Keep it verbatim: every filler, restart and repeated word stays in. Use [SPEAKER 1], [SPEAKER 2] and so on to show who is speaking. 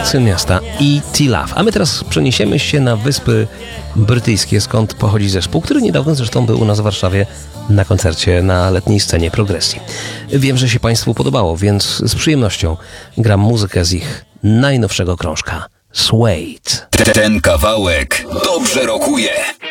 [SPEAKER 1] syn miasta i T-Love. A my teraz przeniesiemy się na Wyspy Brytyjskie, skąd pochodzi zespół, który niedawno zresztą był u nas w Warszawie na koncercie na letniej scenie Progresji. Wiem, że się Państwu podobało, więc z przyjemnością gram muzykę z ich najnowszego krążka Suede.
[SPEAKER 2] Ten kawałek dobrze rokuje.